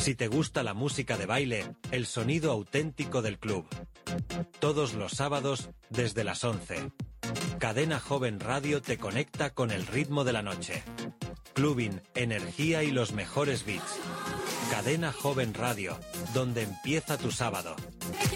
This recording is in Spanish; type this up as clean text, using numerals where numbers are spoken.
Si te gusta la música de baile, el sonido auténtico del club. Todos los sábados, desde las 11. Cadena Joven Radio te conecta con el ritmo de la noche. Clubbing, energía y los mejores beats. Cadena Joven Radio, donde empieza tu sábado.